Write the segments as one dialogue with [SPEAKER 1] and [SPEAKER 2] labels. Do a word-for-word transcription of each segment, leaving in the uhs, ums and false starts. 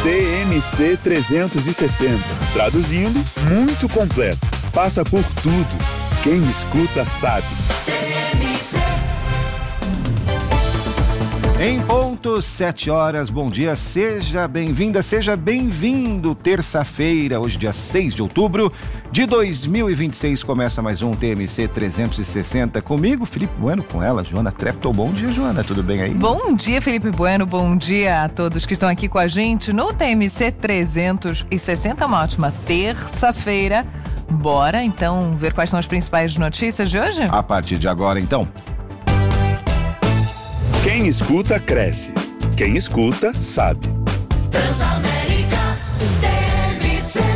[SPEAKER 1] T M C trezentos e sessenta. Traduzindo, muito completo. Passa por tudo. Quem escuta sabe.
[SPEAKER 2] Em ponto, sete horas, bom dia, seja bem-vinda, seja bem-vindo. Terça-feira, hoje dia seis de outubro de dois mil e vinte e seis, começa mais um T M C trezentos e sessenta comigo, Felipe Bueno, com ela, Joana Treptow. Bom dia, Joana, tudo bem aí?
[SPEAKER 3] Bom dia, Felipe Bueno, bom dia a todos que estão aqui com a gente no T M C trezentos e sessenta, uma ótima terça-feira. Bora, então, ver quais são as principais notícias de hoje?
[SPEAKER 2] A partir de agora, então.
[SPEAKER 1] Quem escuta, cresce. Quem escuta, sabe.
[SPEAKER 4] Transamérica T M C.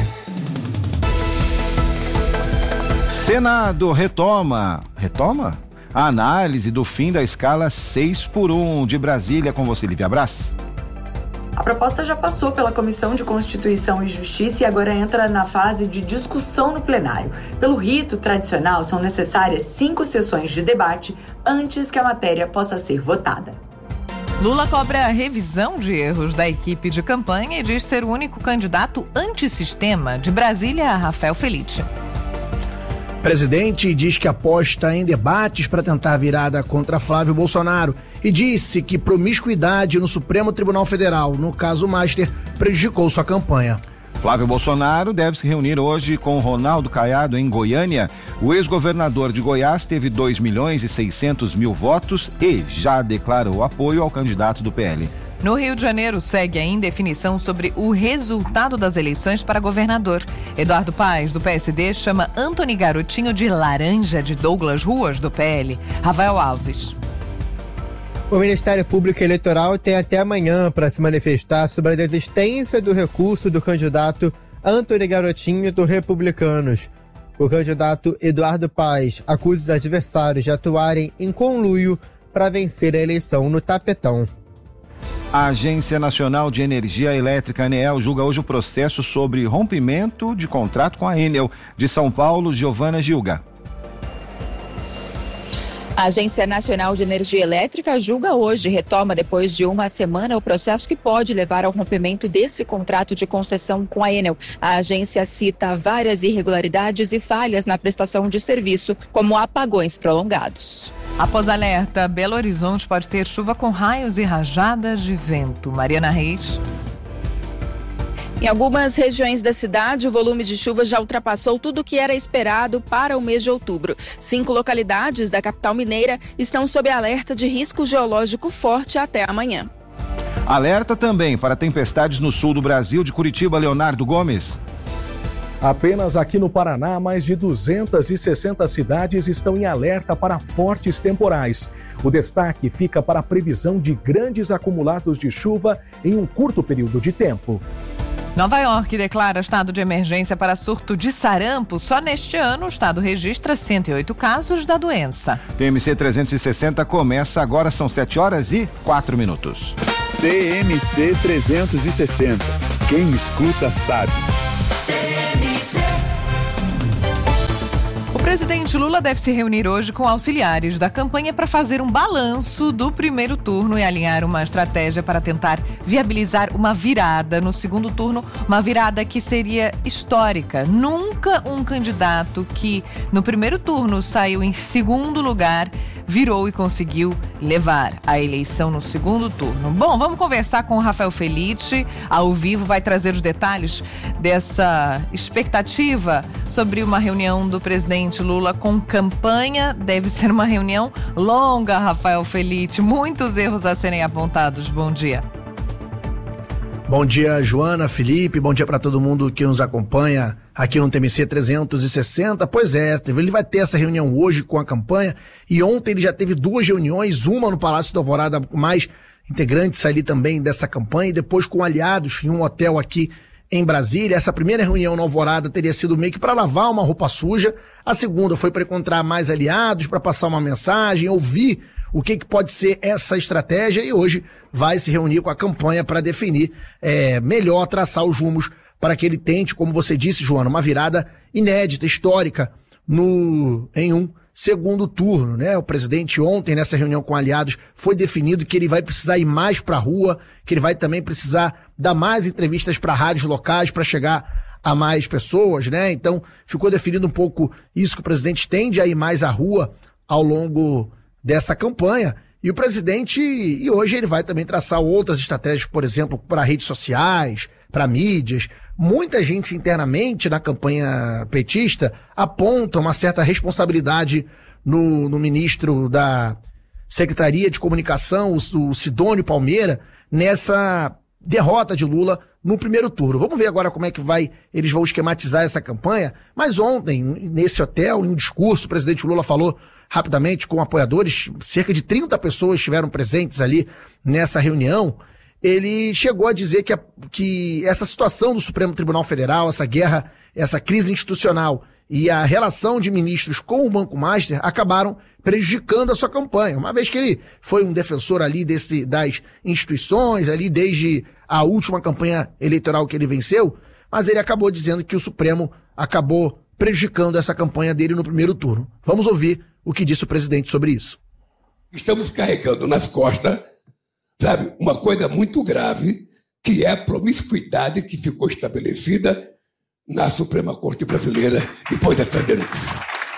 [SPEAKER 2] Senado retoma. Retoma? A análise do fim da escala seis por um. De Brasília, com você, Lívia Brás.
[SPEAKER 5] A proposta já passou pela Comissão de Constituição e Justiça e agora entra na fase de discussão no plenário. Pelo rito tradicional, são necessárias cinco sessões de debate antes que a matéria possa ser votada.
[SPEAKER 3] Lula cobra a revisão de erros da equipe de campanha e diz ser o único candidato antissistema. De Brasília, Rafael Felitti.
[SPEAKER 6] Presidente diz que aposta em debates para tentar virada contra Flávio Bolsonaro e disse que promiscuidade no Supremo Tribunal Federal, no caso Master, prejudicou sua campanha.
[SPEAKER 2] Flávio Bolsonaro deve se reunir hoje com Ronaldo Caiado em Goiânia. O ex-governador de Goiás teve dois milhões e seiscentos mil votos e já declarou apoio ao candidato do P L.
[SPEAKER 3] No Rio de Janeiro, segue a indefinição sobre o resultado das eleições para governador. Eduardo Paes, do P S D, chama Antony Garotinho de laranja de Douglas Ruas, do P L. Rafael Alves.
[SPEAKER 7] O Ministério Público Eleitoral tem até amanhã para se manifestar sobre a desistência do recurso do candidato Antony Garotinho, do Republicanos. O candidato Eduardo Paes acusa os adversários de atuarem em conluio para vencer a eleição no tapetão.
[SPEAKER 2] A Agência Nacional de Energia Elétrica, ANEEL, julga hoje o processo sobre rompimento de contrato com a Enel. De São Paulo, Giovana Gilga.
[SPEAKER 8] A Agência Nacional de Energia Elétrica julga hoje, retoma depois de uma semana o processo que pode levar ao rompimento desse contrato de concessão com a Enel. A agência cita várias irregularidades e falhas na prestação de serviço, como apagões prolongados.
[SPEAKER 3] Após alerta, Belo Horizonte pode ter chuva com raios e rajadas de vento. Mariana Reis.
[SPEAKER 9] Em algumas regiões da cidade, o volume de chuva já ultrapassou tudo o que era esperado para o mês de outubro. Cinco localidades da capital mineira estão sob alerta de risco geológico forte até amanhã.
[SPEAKER 2] Alerta também para tempestades no sul do Brasil. De Curitiba, Leonardo Gomes.
[SPEAKER 10] Apenas aqui no Paraná, mais de duzentas e sessenta cidades estão em alerta para fortes temporais. O destaque fica para a previsão de grandes acumulados de chuva em um curto período de tempo.
[SPEAKER 3] Nova York declara estado de emergência para surto de sarampo. Só neste ano, o estado registra cento e oito casos da doença.
[SPEAKER 2] T M C trezentos e sessenta começa agora, são sete horas e quatro minutos.
[SPEAKER 1] T M C trezentos e sessenta. Quem escuta sabe.
[SPEAKER 3] O presidente Lula deve se reunir hoje com auxiliares da campanha para fazer um balanço do primeiro turno e alinhar uma estratégia para tentar viabilizar uma virada no segundo turno, uma virada que seria histórica. Nunca um candidato que no primeiro turno saiu em segundo lugar virou e conseguiu levar a eleição no segundo turno. Bom, vamos conversar com o Rafael Felitti, ao vivo, vai trazer os detalhes dessa expectativa sobre uma reunião do presidente Lula com campanha. Deve ser uma reunião longa, Rafael Felitti, muitos erros a serem apontados. Bom dia.
[SPEAKER 6] Bom dia, Joana, Felipe, bom dia para todo mundo que nos acompanha aqui no T M C trezentos e sessenta. Pois é, ele vai ter essa reunião hoje com a campanha e ontem ele já teve duas reuniões, uma no Palácio da Alvorada com mais integrantes ali também dessa campanha e depois com aliados em um hotel aqui em Brasília. Essa primeira reunião na Alvorada teria sido meio que para lavar uma roupa suja, a segunda foi para encontrar mais aliados, para passar uma mensagem, ouvir o que, que pode ser essa estratégia e hoje vai se reunir com a campanha para definir é, melhor, traçar os rumos para que ele tente, como você disse, Joana, uma virada inédita, histórica no, em um segundo turno, né? O presidente ontem, nessa reunião com aliados, foi definido que ele vai precisar ir mais para a rua, que ele vai também precisar dar mais entrevistas para rádios locais para chegar a mais pessoas, né? Então, ficou definido um pouco isso, que o presidente tende a ir mais à rua ao longo dessa campanha. E o presidente, e hoje ele vai também traçar outras estratégias, por exemplo, para redes sociais, para mídias. Muita gente internamente na campanha petista aponta uma certa responsabilidade no, no ministro da Secretaria de Comunicação, o, o Sidônio Palmeira, nessa derrota de Lula no primeiro turno. Vamos ver agora como é que vai, eles vão esquematizar essa campanha. Mas ontem, nesse hotel, em um discurso, o presidente Lula falou rapidamente com apoiadores, cerca de trinta pessoas estiveram presentes ali nessa reunião. Ele chegou a dizer que, a, que essa situação do Supremo Tribunal Federal, essa guerra, essa crise institucional e a relação de ministros com o Banco Master acabaram prejudicando a sua campanha, uma vez que ele foi um defensor ali desse, das instituições, ali desde a última campanha eleitoral que ele venceu, mas ele acabou dizendo que o Supremo acabou prejudicando essa campanha dele no primeiro turno. Vamos ouvir o que disse o presidente sobre isso.
[SPEAKER 11] Estamos carregando nas costas, sabe, uma coisa muito grave, que é a promiscuidade que ficou estabelecida na Suprema Corte Brasileira depois dessa denúncia.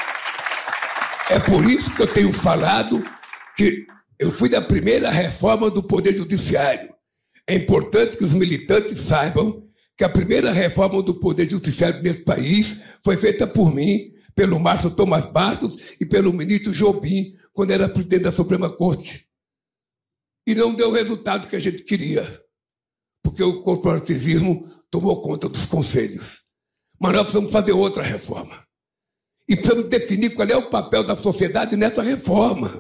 [SPEAKER 11] É por isso que eu tenho falado que eu fui da primeira reforma do Poder Judiciário. É importante que os militantes saibam que a primeira reforma do Poder Judiciário nesse país foi feita por mim, pelo Márcio Tomás Bastos e pelo ministro Jobim, quando era presidente da Suprema Corte. E não deu o resultado que a gente queria, porque o corporativismo tomou conta dos conselhos. Mas nós precisamos fazer outra reforma. E precisamos definir qual é o papel da sociedade nessa reforma.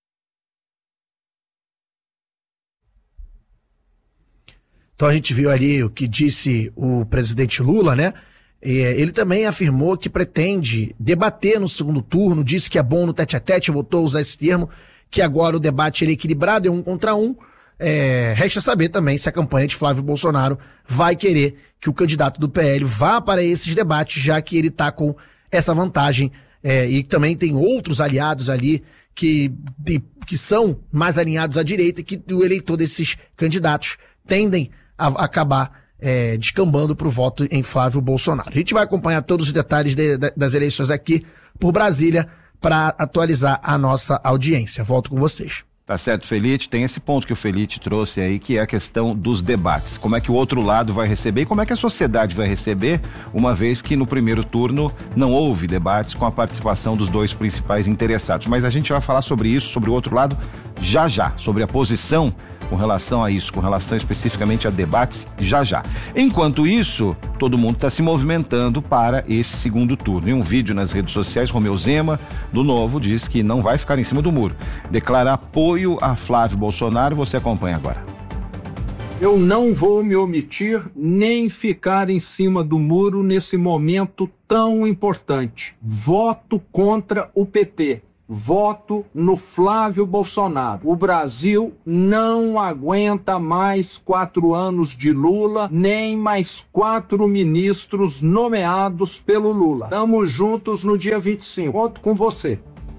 [SPEAKER 6] Então a gente viu ali o que disse o presidente Lula, né? Ele também afirmou que pretende debater no segundo turno, disse que é bom no tete-a-tete, voltou a usar esse termo, que agora o debate ele é equilibrado, é um contra um. É, resta saber também se a campanha de Flávio Bolsonaro vai querer que o candidato do P L vá para esses debates, já que ele está com essa vantagem. É, e também tem outros aliados ali que, de, que são mais alinhados à direita e que o eleitor desses candidatos tendem a, a acabar é, descambando para o voto em Flávio Bolsonaro. A gente vai acompanhar todos os detalhes de, de, das eleições aqui por Brasília para atualizar a nossa audiência. Volto com vocês.
[SPEAKER 2] Tá certo, Felite, tem esse ponto que o Felite trouxe aí, que é a questão dos debates. Como é que o outro lado vai receber e como é que a sociedade vai receber, uma vez que no primeiro turno não houve debates com a participação dos dois principais interessados. Mas a gente vai falar sobre isso, sobre o outro lado, já já, sobre a posição com relação a isso, com relação especificamente a debates, já já. Enquanto isso, todo mundo está se movimentando para esse segundo turno. Em um vídeo nas redes sociais, Romeu Zema, do Novo, diz que não vai ficar em cima do muro. Declara apoio a Flávio Bolsonaro, você acompanha agora.
[SPEAKER 12] Eu não vou me omitir nem ficar em cima do muro nesse momento tão importante. Voto contra o P T. Voto no Flávio Bolsonaro. O Brasil não aguenta mais quatro anos de Lula, nem mais quatro ministros nomeados pelo Lula. Estamos juntos no dia vinte e cinco. Conto com você.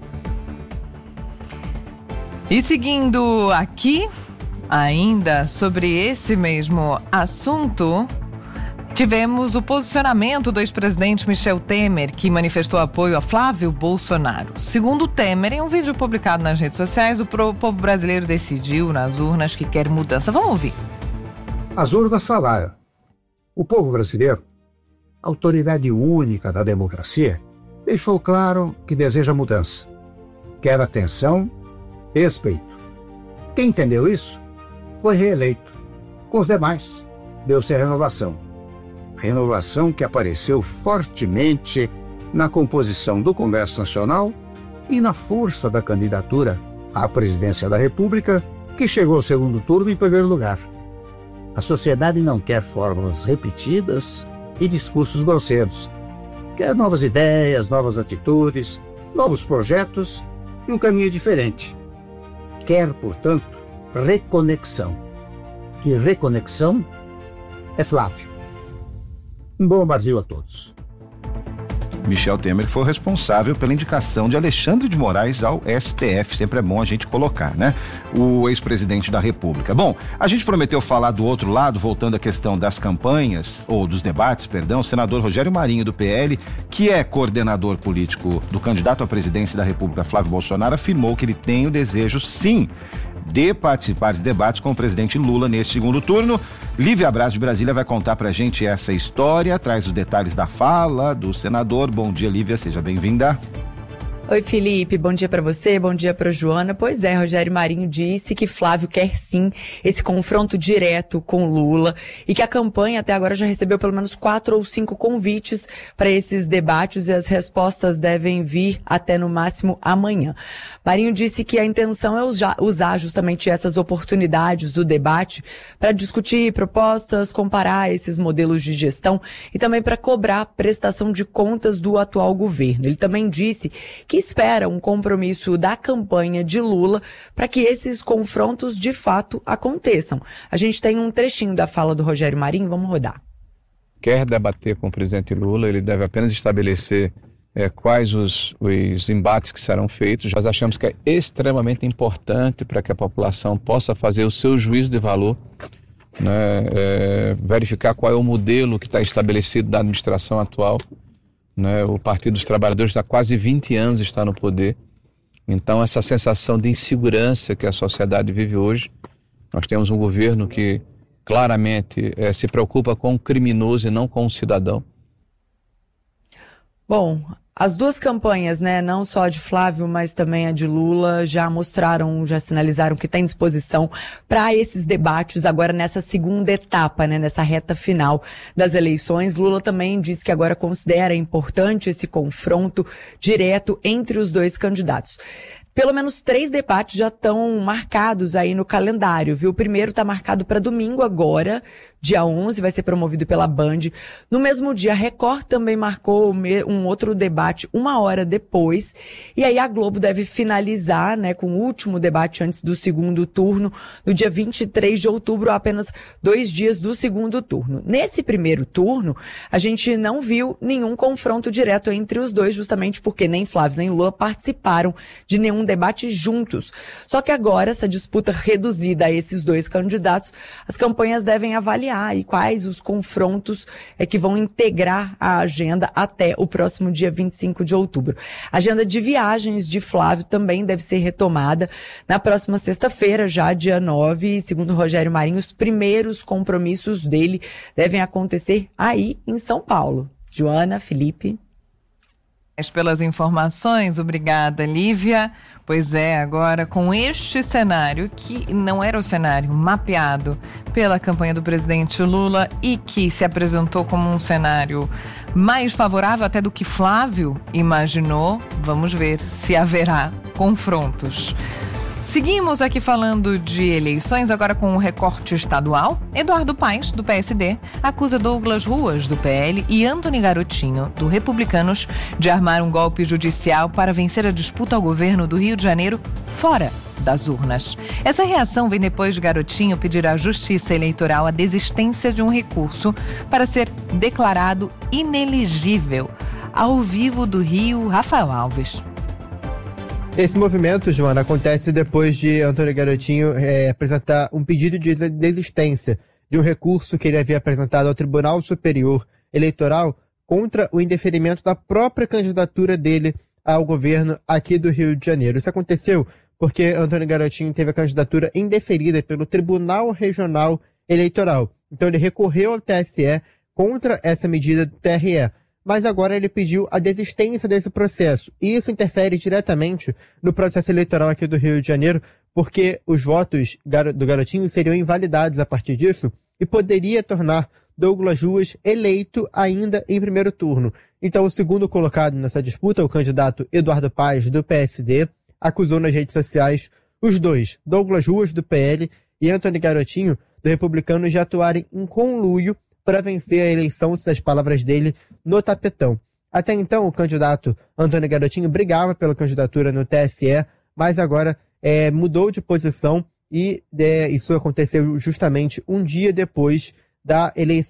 [SPEAKER 3] E seguindo aqui, ainda sobre esse mesmo assunto, tivemos o posicionamento do ex-presidente Michel Temer, que manifestou apoio a Flávio Bolsonaro. Segundo Temer, em um vídeo publicado nas redes sociais, o povo brasileiro decidiu nas urnas que quer mudança. Vamos ouvir.
[SPEAKER 13] As urnas falaram. O povo brasileiro, autoridade única da democracia, deixou claro que deseja mudança. Quer atenção, respeito. Quem entendeu isso foi reeleito. Com os demais, deu-se a renovação. Renovação que apareceu fortemente na composição do Congresso Nacional e na força da candidatura à presidência da República, que chegou ao segundo turno em primeiro lugar. A sociedade não quer fórmulas repetidas e discursos grosseiros. Quer novas ideias, novas atitudes, novos projetos e um caminho diferente. Quer, portanto, reconexão. E reconexão é Flávio. Um bom Brasil a todos.
[SPEAKER 2] Michel Temer, que foi o responsável pela indicação de Alexandre de Moraes ao S T F. Sempre é bom a gente colocar, né? O ex-presidente da República. Bom, a gente prometeu falar do outro lado, voltando à questão das campanhas, ou dos debates, perdão, o senador Rogério Marinho, do P L, que é coordenador político do candidato à presidência da República, Flávio Bolsonaro, afirmou que ele tem o desejo, sim, de participar de debates com o presidente Lula nesse segundo turno. Lívia Braz, de Brasília, vai contar pra gente essa história, traz os detalhes da fala do senador. Bom dia, Lívia, seja bem-vinda.
[SPEAKER 5] Oi, Felipe, bom dia para você, bom dia para Joana. Pois é, Rogério Marinho disse que Flávio quer sim esse confronto direto com Lula e que a campanha até agora já recebeu pelo menos quatro ou cinco convites para esses debates e as respostas devem vir até no máximo amanhã. Marinho disse que a intenção é usar, usar justamente essas oportunidades do debate para discutir propostas, comparar esses modelos de gestão e também para cobrar prestação de contas do atual governo. Ele também disse que espera um compromisso da campanha de Lula para que esses confrontos de fato aconteçam. A gente tem um trechinho da fala do Rogério Marinho, vamos rodar.
[SPEAKER 14] Quer debater com o presidente Lula, ele deve apenas estabelecer é, quais os, os embates que serão feitos. Nós achamos que é extremamente importante para que a população possa fazer o seu juízo de valor, né, é, verificar qual é o modelo que está estabelecido da administração atual. Né, o Partido dos Trabalhadores há quase vinte anos está no poder, então essa sensação de insegurança que a sociedade vive hoje, nós temos um governo que claramente é, se preocupa com o criminoso e não com o cidadão.
[SPEAKER 5] Bom, as duas campanhas, né, não só a de Flávio, mas também a de Lula, já mostraram, já sinalizaram que tem disposição para esses debates agora nessa segunda etapa, né, nessa reta final das eleições. Lula também disse que agora considera importante esse confronto direto entre os dois candidatos. Pelo menos três debates já estão marcados aí no calendário, viu? O primeiro está marcado para domingo agora, dia onze, vai ser promovido pela Band. No mesmo dia, a Record também marcou um outro debate uma hora depois. E aí a Globo deve finalizar, né, com o último debate antes do segundo turno, no dia vinte e três de outubro, apenas dois dias do segundo turno. Nesse primeiro turno, a gente não viu nenhum confronto direto entre os dois, justamente porque nem Flávio nem Lula participaram de nenhum debate juntos. Só que agora, essa disputa reduzida a esses dois candidatos, as campanhas devem avaliar e quais os confrontos é que vão integrar a agenda até o próximo dia vinte e cinco de outubro. A agenda de viagens de Flávio também deve ser retomada na próxima sexta-feira, já dia nove, e segundo Rogério Marinho, os primeiros compromissos dele devem acontecer aí em São Paulo. Joana, Felipe.
[SPEAKER 3] Pelas informações, obrigada, Lívia. Pois é, agora com este cenário, que não era o cenário mapeado pela campanha do presidente Lula e que se apresentou como um cenário mais favorável até do que Flávio imaginou, vamos ver se haverá confrontos. Seguimos aqui falando de eleições, agora com o recorte estadual. Eduardo Paes, do P S D, acusa Douglas Ruas, do P L, e Antony Garotinho, do Republicanos, de armar um golpe judicial para vencer a disputa ao governo do Rio de Janeiro fora das urnas. Essa reação vem depois de Garotinho pedir à Justiça Eleitoral a desistência de um recurso para ser declarado inelegível. Ao vivo do Rio, Rafael Alves.
[SPEAKER 7] Esse movimento, Joana, acontece depois de Antony Garotinho é, apresentar um pedido de desistência de um recurso que ele havia apresentado ao Tribunal Superior Eleitoral contra o indeferimento da própria candidatura dele ao governo aqui do Rio de Janeiro. Isso aconteceu porque Antony Garotinho teve a candidatura indeferida pelo Tribunal Regional Eleitoral. Então ele recorreu ao T S E contra essa medida do T R E. Mas agora ele pediu a desistência desse processo. E isso interfere diretamente no processo eleitoral aqui do Rio de Janeiro, porque os votos do Garotinho seriam invalidados a partir disso e poderia tornar Douglas Ruas eleito ainda em primeiro turno. Então, o segundo colocado nessa disputa, o candidato Eduardo Paes, do P S D, acusou nas redes sociais os dois, Douglas Ruas, do P L, e Antony Garotinho, do Republicano, de atuarem em conluio para vencer a eleição, nas palavras dele, no tapetão. Até então, o candidato Antony Garotinho brigava pela candidatura no T S E, mas agora é, mudou de posição e é, isso aconteceu justamente um dia depois da eleição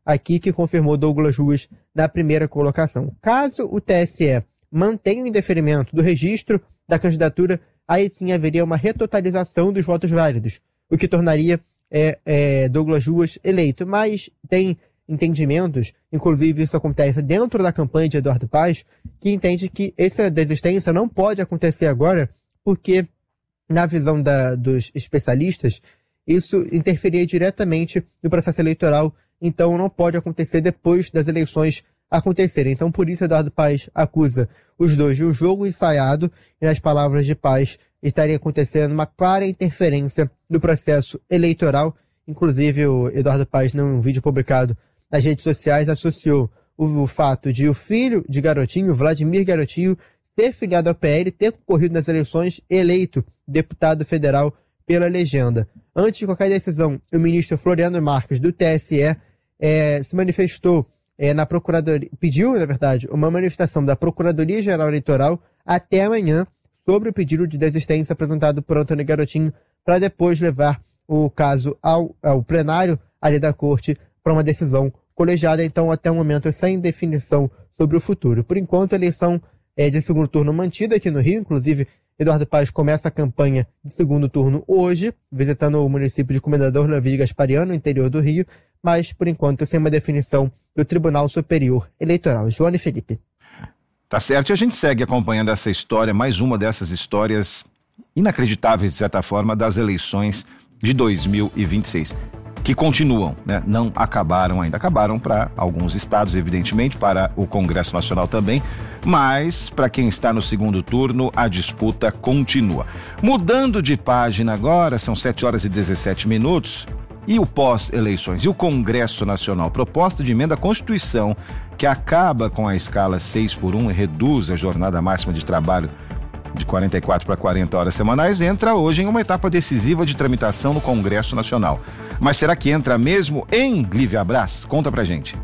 [SPEAKER 7] aqui que confirmou Douglas Ruas na primeira colocação. Caso o T S E mantenha o indeferimento do registro da candidatura, aí sim haveria uma retotalização dos votos válidos, o que tornaria é, é, Douglas Ruas eleito. Mas tem entendimentos, inclusive isso acontece dentro da campanha de Eduardo Paes, que entende que essa desistência não pode acontecer agora, porque, na visão da, dos especialistas, isso interferia diretamente no processo eleitoral, então não pode acontecer depois das eleições acontecerem. Então, por isso, Eduardo Paes acusa os dois de um jogo ensaiado, e nas palavras de Paes, estaria acontecendo uma clara interferência no processo eleitoral. Inclusive, o Eduardo Paes, num vídeo publicado nas redes sociais, associou o, o fato de o filho de Garotinho, Vladimir Garotinho, ser filiado ao P L, ter concorrido nas eleições, eleito deputado federal pela legenda. Antes de qualquer decisão, o ministro Floriano Marques, do T S E, é, se manifestou é, na Procuradoria, pediu, na verdade, uma manifestação da Procuradoria-Geral Eleitoral até amanhã sobre o pedido de desistência apresentado por Antônio Garotinho, para depois levar o caso ao, ao plenário ali da corte para uma decisão colegiada. Então, até o momento, sem definição sobre o futuro. Por enquanto, a eleição é de segundo turno mantida aqui no Rio. Inclusive, Eduardo Paes começa a campanha de segundo turno hoje, visitando o município de Comendador Levi Gaspariano, no interior do Rio, mas, por enquanto, sem uma definição do Tribunal Superior Eleitoral. Joana e Felipe.
[SPEAKER 2] Tá certo, e a gente segue acompanhando essa história, mais uma dessas histórias inacreditáveis, de certa forma, das eleições de dois mil e vinte e seis, que continuam, né? Não acabaram ainda. Acabaram para alguns estados, evidentemente, para o Congresso Nacional também, mas para quem está no segundo turno, a disputa continua. Mudando de página agora, são sete horas e dezessete minutos, e o pós-eleições, e o Congresso Nacional, proposta de emenda à Constituição, que acaba com a escala seis por um e reduz a jornada máxima de trabalho de quarenta e quatro para quarenta horas semanais, entra hoje em uma etapa decisiva de tramitação no Congresso Nacional. Mas será que entra mesmo em Lívia Braz? Conta pra gente.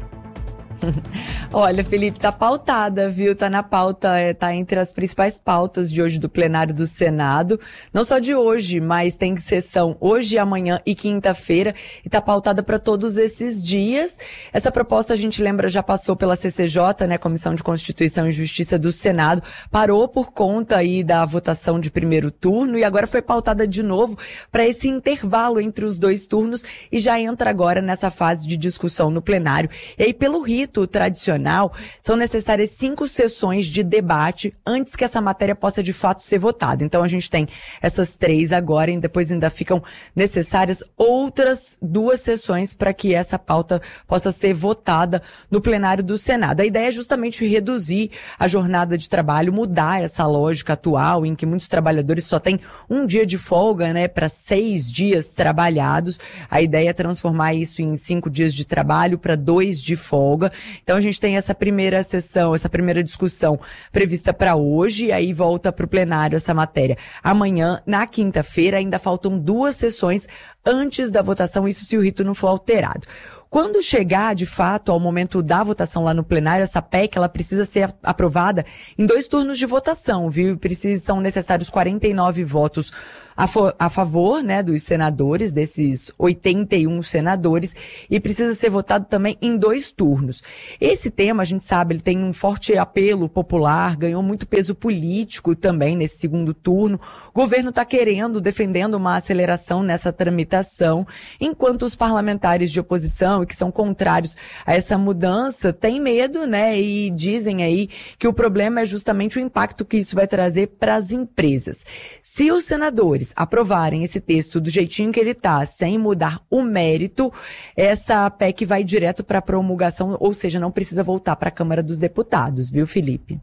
[SPEAKER 5] Olha, Felipe, tá pautada, viu? Tá na pauta, é, tá entre as principais pautas de hoje do plenário do Senado. Não só de hoje, mas tem sessão hoje, amanhã e quinta-feira, e tá pautada para todos esses dias. Essa proposta, a gente lembra, já passou pela C C J, né, Comissão de Constituição e Justiça do Senado, parou por conta aí da votação de primeiro turno e agora foi pautada de novo para esse intervalo entre os dois turnos e já entra agora nessa fase de discussão no plenário. E aí, pelo rito tradicional, são necessárias cinco sessões de debate antes que essa matéria possa de fato ser votada. Então a gente tem essas três agora e depois ainda ficam necessárias outras duas sessões para que essa pauta possa ser votada no plenário do Senado. A ideia é justamente reduzir a jornada de trabalho, mudar essa lógica atual em que muitos trabalhadores só têm um dia de folga, né, para seis dias trabalhados. A ideia é transformar isso em cinco dias de trabalho para dois de folga. Então a gente tem essa primeira sessão, essa primeira discussão prevista para hoje, e aí volta para o plenário essa matéria amanhã. Na quinta-feira ainda faltam duas sessões antes da votação, isso se o rito não for alterado. Quando chegar, de fato, ao momento da votação lá no plenário, essa P E C, ela precisa ser aprovada em dois turnos de votação, viu? Precisa, são necessários quarenta e nove votos a, fo- a favor, né, dos senadores, desses oitenta e um senadores, e precisa ser votado também em dois turnos. Esse tema, a gente sabe, ele tem um forte apelo popular, ganhou muito peso político também nesse segundo turno. O governo está querendo, defendendo uma aceleração nessa tramitação, enquanto os parlamentares de oposição e que são contrários a essa mudança têm medo, né, e dizem aí que o problema é justamente o impacto que isso vai trazer para as empresas. Se os senadores aprovarem esse texto do jeitinho que ele está, sem mudar o mérito, essa P E C vai direto para a promulgação, ou seja, não precisa voltar para a Câmara dos Deputados, viu, Felipe?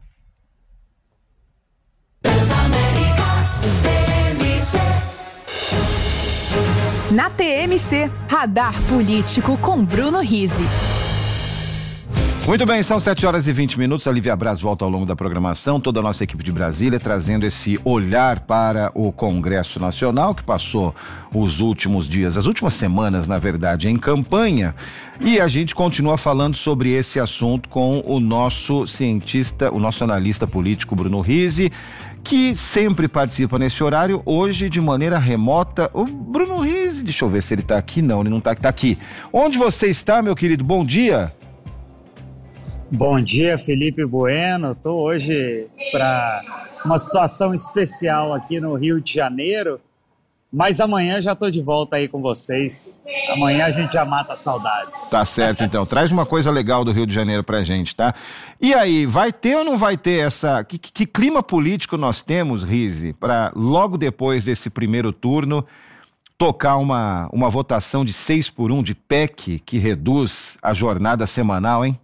[SPEAKER 15] Na T M C, Radar Político com Bruno Rizzi.
[SPEAKER 2] Muito bem, são sete horas e vinte minutos. A Lívia Braz volta ao longo da programação. Toda a nossa equipe de Brasília trazendo esse olhar para o Congresso Nacional, que passou os últimos dias, as últimas semanas, na verdade, em campanha. E a gente continua falando sobre esse assunto com o nosso cientista, o nosso analista político, Bruno Rizzi, que sempre participa nesse horário, hoje de maneira remota. O Bruno Rizzi, deixa eu ver se ele tá aqui. Não, ele não tá, tá aqui. Onde você está, meu querido? Bom dia.
[SPEAKER 16] Bom dia, Felipe Bueno. Estou hoje para uma situação especial aqui no Rio de Janeiro, mas amanhã já estou de volta aí com vocês. Amanhã a gente já mata saudades.
[SPEAKER 2] Tá certo, então. Traz uma coisa legal do Rio de Janeiro pra gente, tá? E aí, vai ter ou não vai ter essa... Que, que, que clima político nós temos, Rizzi, para logo depois desse primeiro turno tocar uma, uma votação de seis por um de P E C que reduz a jornada semanal, hein?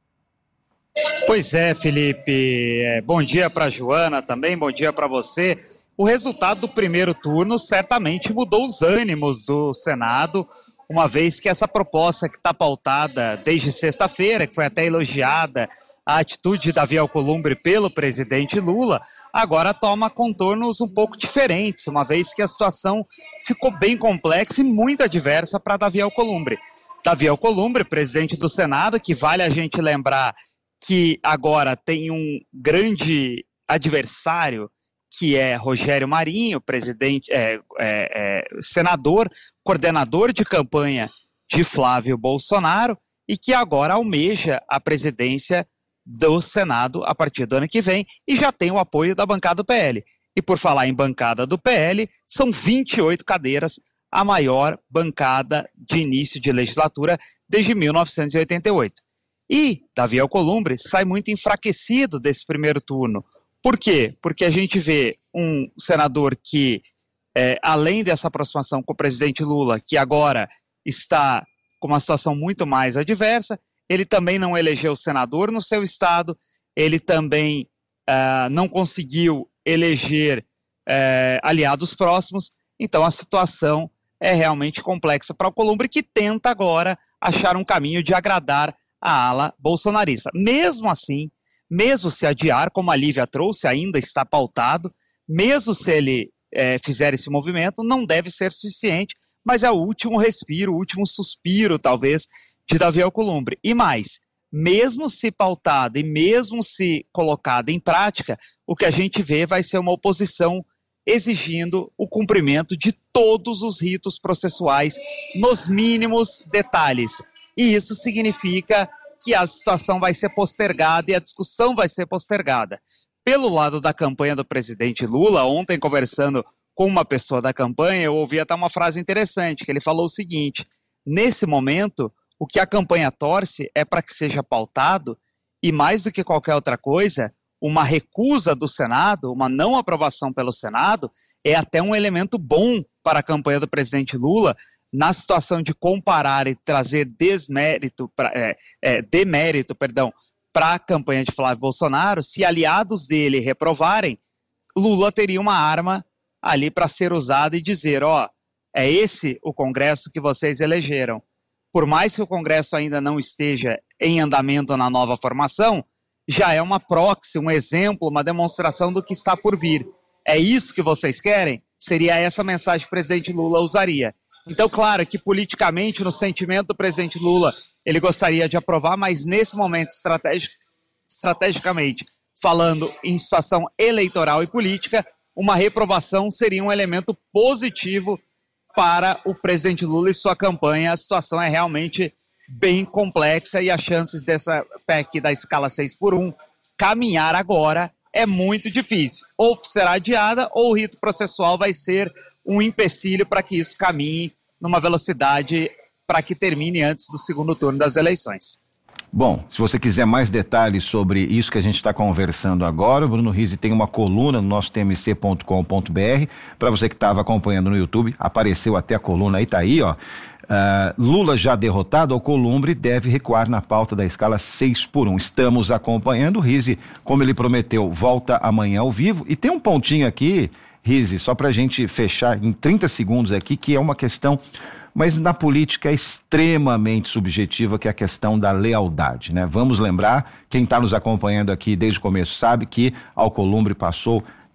[SPEAKER 16] Pois é, Felipe. É, bom dia para Joana também, bom dia para você. O resultado do primeiro turno certamente mudou os ânimos do Senado, uma vez que essa proposta que está pautada desde sexta-feira, que foi até elogiada, a atitude de Davi Alcolumbre pelo presidente Lula, agora toma contornos um pouco diferentes, uma vez que a situação ficou bem complexa e muito adversa para Davi Alcolumbre. Davi Alcolumbre, presidente do Senado, que vale a gente lembrar que agora tem um grande adversário, que é Rogério Marinho, presidente, é, é, é, senador, coordenador de campanha de Flávio Bolsonaro, e que agora almeja a presidência do Senado a partir do ano que vem, e já tem o apoio da bancada do P L. E por falar em bancada do P L, são vinte e oito cadeiras, a maior bancada de início de legislatura desde mil novecentos e oitenta e oito. E Davi Alcolumbre sai muito enfraquecido desse primeiro turno. Por quê? Porque a gente vê um senador que, é, além dessa aproximação com o presidente Lula, que agora está com uma situação muito mais adversa, ele também não elegeu senador no seu estado, ele também uh, não conseguiu eleger uh, aliados próximos, então a situação é realmente complexa para o Alcolumbre, que tenta agora achar um caminho de agradar a ala bolsonarista. Mesmo assim, mesmo se adiar, como a Lívia trouxe, ainda está pautado, mesmo se ele é, fizer esse movimento, não deve ser suficiente, mas é o último respiro, o último suspiro, talvez, de Davi Alcolumbre. E mais, mesmo se pautado e mesmo se colocado em prática, o que a gente vê vai ser uma oposição exigindo o cumprimento de todos os ritos processuais nos mínimos detalhes. E isso significa que a situação vai ser postergada e a discussão vai ser postergada. Pelo lado da campanha do presidente Lula, ontem conversando com uma pessoa da campanha, eu ouvi até uma frase interessante, que ele falou o seguinte: nesse momento, o que a campanha torce é para que seja pautado, e mais do que qualquer outra coisa, uma recusa do Senado, uma não aprovação pelo Senado, é até um elemento bom para a campanha do presidente Lula, na situação de comparar e trazer desmérito, pra, é, é, demérito, perdão, para a campanha de Flávio Bolsonaro. Se aliados dele reprovarem, Lula teria uma arma ali para ser usada e dizer, ó, é esse o Congresso que vocês elegeram. Por mais que o Congresso ainda não esteja em andamento na nova formação, já é uma proxy, um exemplo, uma demonstração do que está por vir. É isso que vocês querem? Seria essa mensagem que o presidente Lula usaria. Então, claro que politicamente, no sentimento do presidente Lula, ele gostaria de aprovar, mas nesse momento, estratégico, estrategicamente, falando em situação eleitoral e política, uma reprovação seria um elemento positivo para o presidente Lula e sua campanha. A situação é realmente bem complexa e as chances dessa P E C da escala seis por um caminhar agora é muito difícil. Ou será adiada ou o rito processual vai ser um empecilho para que isso caminhe numa velocidade para que termine antes do segundo turno das eleições.
[SPEAKER 2] Bom, se você quiser mais detalhes sobre isso que a gente está conversando agora, o Bruno Rizzi tem uma coluna no nosso t m c ponto com ponto b r. Para você que estava acompanhando no YouTube, apareceu até a coluna aí, tá aí, ó. Uh, Lula já derrotado, Alcolumbre deve recuar na pauta da escala seis por um. Estamos acompanhando. O Rizzi, como ele prometeu, volta amanhã ao vivo. E tem um pontinho aqui, Rizzi, só pra gente fechar em trinta segundos aqui, que é uma questão, mas na política é extremamente subjetiva, que é a questão da lealdade, né? Vamos lembrar, quem está nos acompanhando aqui desde o começo sabe que Alcolumbre passou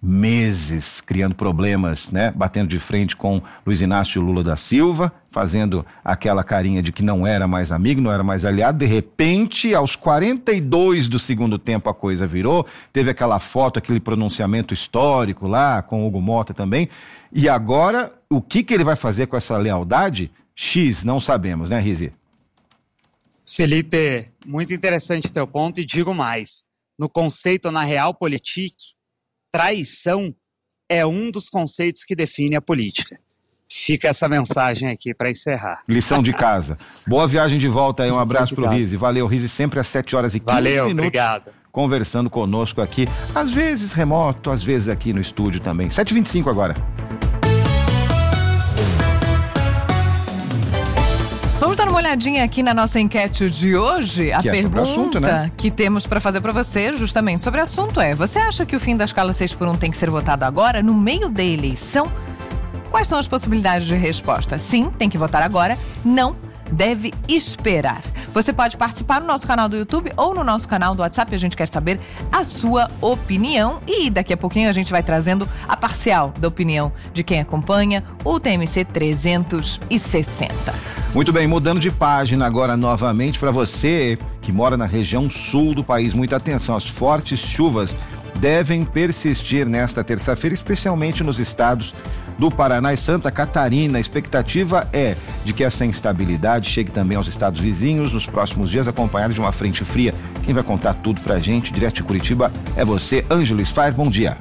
[SPEAKER 2] meses criando problemas, né? Batendo de frente com Luiz Inácio Lula da Silva, fazendo aquela carinha de que não era mais amigo, não era mais aliado. De repente, aos quarenta e dois do segundo tempo, a coisa virou. Teve aquela foto, aquele pronunciamento histórico lá, com Hugo Mota também. E agora, o que, que ele vai fazer com essa lealdade? X, não sabemos, né, Rizi?
[SPEAKER 16] Felipe, muito interessante teu ponto, e digo mais. No conceito, na Realpolitik, traição é um dos conceitos que define a política. Fica essa mensagem aqui para encerrar.
[SPEAKER 2] Lição de casa. Boa viagem de volta aí, um abraço pro Rizi. Valeu, Rizi, sempre às sete horas e quinze
[SPEAKER 16] Valeu,
[SPEAKER 2] minutos.
[SPEAKER 16] obrigado.
[SPEAKER 2] Conversando conosco aqui, às vezes remoto, às vezes aqui no estúdio também. sete e vinte e cinco agora.
[SPEAKER 3] Vamos dar uma olhadinha aqui na nossa enquete de hoje. A
[SPEAKER 2] que é
[SPEAKER 3] pergunta
[SPEAKER 2] assunto, né?
[SPEAKER 3] que temos para fazer para você, justamente sobre o assunto é: você acha que o fim da escala seis por um tem que ser votado agora, no meio da eleição? Quais são as possibilidades de resposta? Sim, tem que votar agora. Não, deve esperar. Você pode participar no nosso canal do YouTube ou no nosso canal do WhatsApp. A gente quer saber a sua opinião. E daqui a pouquinho a gente vai trazendo a parcial da opinião de quem acompanha o T M C trezentos e sessenta.
[SPEAKER 2] Muito bem, mudando de página agora novamente para você que mora na região sul do país. Muita atenção, as fortes chuvas devem persistir nesta terça-feira, especialmente nos estados do Paraná e Santa Catarina. A expectativa é de que essa instabilidade chegue também aos estados vizinhos nos próximos dias, acompanhado de uma frente fria. Quem vai contar tudo pra gente, direto de Curitiba, é você, Ângelo Sfar. Bom dia.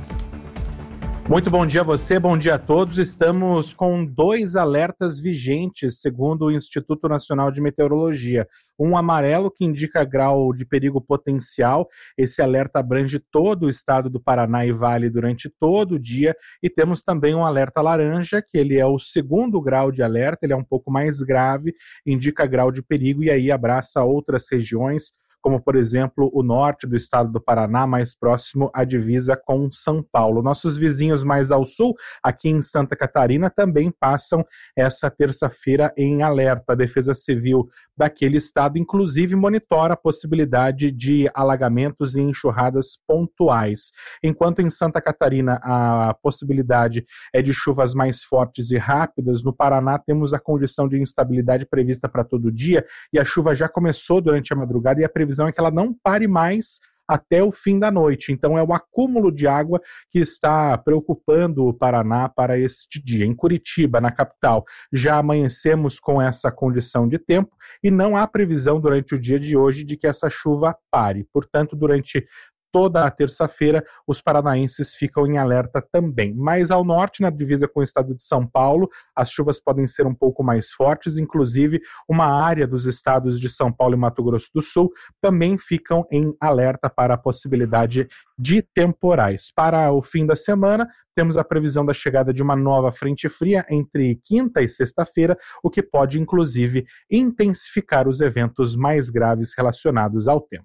[SPEAKER 17] Muito bom dia a você, bom dia a todos. Estamos com dois alertas vigentes, segundo o Instituto Nacional de Meteorologia. Um amarelo, que indica grau de perigo potencial. Esse alerta abrange todo o estado do Paraná e Vale durante todo o dia. E temos também um alerta laranja, que ele é o segundo grau de alerta, ele é um pouco mais grave, indica grau de perigo e aí abraça outras regiões, como, por exemplo, o norte do estado do Paraná, mais próximo à divisa com São Paulo. Nossos vizinhos mais ao sul, aqui em Santa Catarina, também passam essa terça-feira em alerta. A Defesa Civil daquele estado, inclusive, monitora a possibilidade de alagamentos e enxurradas pontuais. Enquanto em Santa Catarina a possibilidade é de chuvas mais fortes e rápidas, no Paraná temos a condição de instabilidade prevista para todo dia, e a chuva já começou durante a madrugada, e a previsão é que ela não pare mais até o fim da noite. Então é o acúmulo de água que está preocupando o Paraná para este dia. Em Curitiba, na capital, já amanhecemos com essa condição de tempo e não há previsão durante o dia de hoje de que essa chuva pare. Portanto, durante toda a terça-feira, os paranaenses ficam em alerta também. Mais ao norte, na divisa com o estado de São Paulo, as chuvas podem ser um pouco mais fortes, inclusive uma área dos estados de São Paulo e Mato Grosso do Sul também ficam em alerta para a possibilidade de temporais. Para o fim da semana, temos a previsão da chegada de uma nova frente fria entre quinta e sexta-feira, o que pode, inclusive, intensificar os eventos mais graves relacionados ao tempo.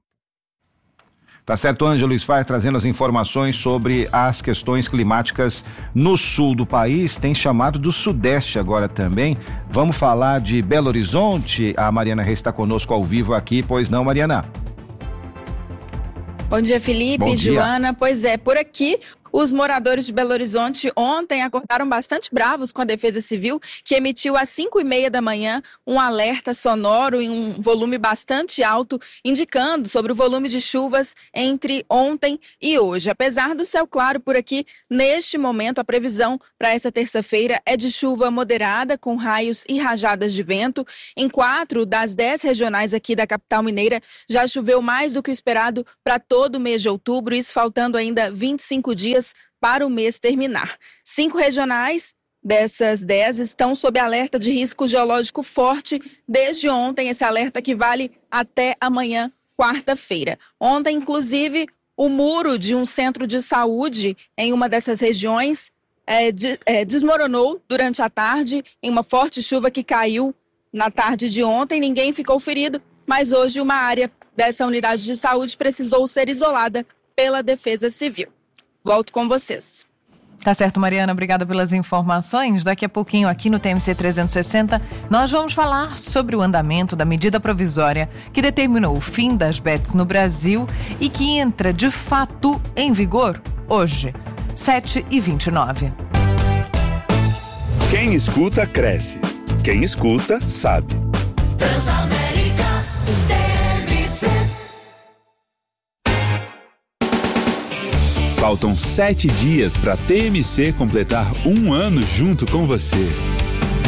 [SPEAKER 2] Tá certo, Ângelo Sfar, trazendo as informações sobre as questões climáticas no sul do país. Tem chamado do Sudeste agora também. Vamos falar de Belo Horizonte. A Mariana Reis está conosco ao vivo aqui, pois não, Mariana?
[SPEAKER 9] Bom dia, Felipe,
[SPEAKER 2] Bom dia.
[SPEAKER 9] Joana. Pois é, por aqui os moradores de Belo Horizonte ontem acordaram bastante bravos com a Defesa Civil, que emitiu às cinco e meia da manhã um alerta sonoro em um volume bastante alto, indicando sobre o volume de chuvas entre ontem e hoje. Apesar do céu claro por aqui, neste momento a previsão para essa terça-feira é de chuva moderada, com raios e rajadas de vento. Em quatro das dez regionais aqui da capital mineira já choveu mais do que o esperado para todo o mês de outubro, isso faltando ainda vinte e cinco dias para o mês terminar. Cinco regionais dessas dez estão sob alerta de risco geológico forte desde ontem, esse alerta que vale até amanhã, quarta-feira. Ontem, inclusive, o muro de um centro de saúde em uma dessas regiões é, de, é, desmoronou durante a tarde em uma forte chuva que caiu na tarde de ontem. Ninguém ficou ferido, mas hoje uma área dessa unidade de saúde precisou ser isolada pela Defesa Civil. Volto com vocês.
[SPEAKER 3] Tá certo, Mariana, obrigada pelas informações. Daqui a pouquinho aqui no T M C trezentos e sessenta, nós vamos falar sobre o andamento da medida provisória que determinou o fim das bets no Brasil e que entra de fato em vigor hoje. sete e vinte e nove.
[SPEAKER 1] Quem escuta, cresce. Quem escuta, sabe.
[SPEAKER 4] Transamérica T M C.
[SPEAKER 1] Faltam sete dias para T M C completar um ano junto com você.